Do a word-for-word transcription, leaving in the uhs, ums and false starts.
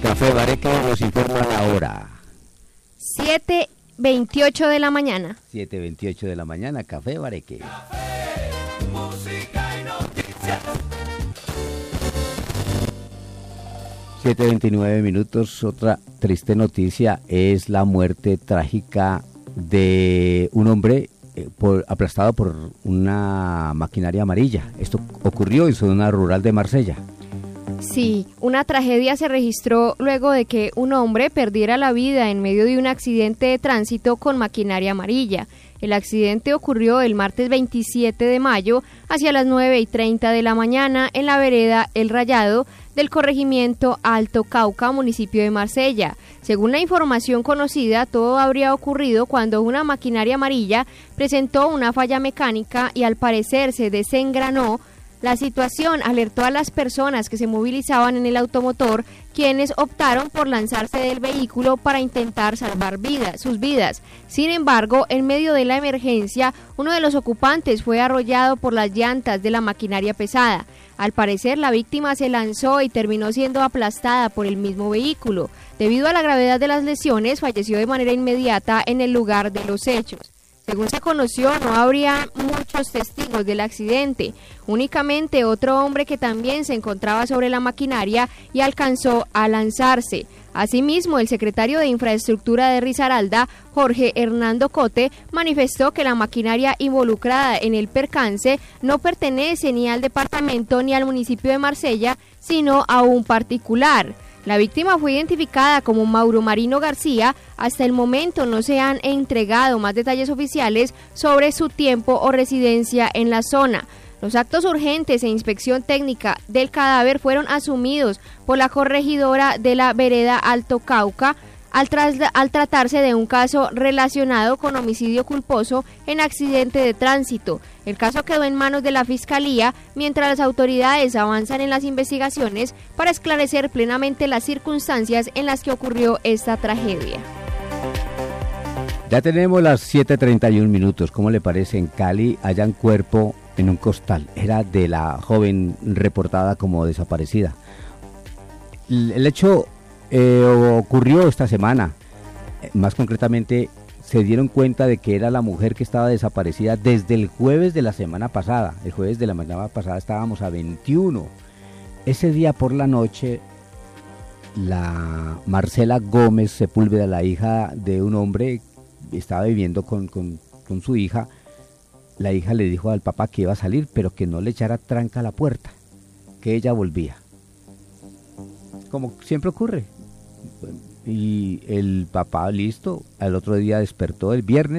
Café Bareque nos informa la hora. siete veintiocho de la mañana. siete veintiocho de la mañana, Café Bareque. Café, música y noticias. siete veintinueve minutos. Otra triste noticia es la muerte trágica de un hombre eh, por, aplastado por una maquinaria amarilla. Esto ocurrió en zona rural de Marsella. Sí, una tragedia se registró luego de que un hombre perdiera la vida en medio de un accidente de tránsito con maquinaria amarilla. El accidente ocurrió el martes veintisiete de mayo hacia las nueve y treinta de la mañana en la vereda El Rayado del corregimiento Alto Cauca, municipio de Marsella. Según la información conocida, todo habría ocurrido cuando una maquinaria amarilla presentó una falla mecánica y al parecer se desengranó. La situación alertó a las personas que se movilizaban en el automotor, quienes optaron por lanzarse del vehículo para intentar salvar vidas, sus vidas. Sin embargo, en medio de la emergencia, uno de los ocupantes fue arrollado por las llantas de la maquinaria pesada. Al parecer, la víctima se lanzó y terminó siendo aplastada por el mismo vehículo. Debido a la gravedad de las lesiones, falleció de manera inmediata en el lugar de los hechos. Según se conoció, no habría muchos testigos del accidente, únicamente otro hombre que también se encontraba sobre la maquinaria y alcanzó a lanzarse. Asimismo, el secretario de Infraestructura de Risaralda, Jorge Hernando Cote, manifestó que la maquinaria involucrada en el percance no pertenece ni al departamento ni al municipio de Marsella, sino a un particular. La víctima fue identificada como Mauro Marino García. Hasta el momento no se han entregado más detalles oficiales sobre su tiempo o residencia en la zona. Los actos urgentes e inspección técnica del cadáver fueron asumidos por la corregidora de la vereda Alto Cauca, al, tras, al tratarse de un caso relacionado con homicidio culposo en accidente de tránsito. El caso quedó en manos de la Fiscalía, mientras las autoridades avanzan en las investigaciones para esclarecer plenamente las circunstancias en las que ocurrió esta tragedia. Ya tenemos las siete treinta y un minutos. ¿Cómo le parece? En Cali hallan cuerpo en un costal. Era de la joven reportada como desaparecida. El hecho eh, ocurrió esta semana. Más concretamente, se dieron cuenta de que era la mujer que estaba desaparecida desde el jueves de la semana pasada. El jueves de la semana pasada estábamos a veintiuno. Ese día por la noche, la Marcela Gómez Sepúlveda, la hija de un hombre, estaba viviendo con, con, con su hija. La hija le dijo al papá que iba a salir, pero que no le echara tranca a la puerta, que ella volvía. Como siempre ocurre. Y el papá, listo, al otro día despertó el viernes.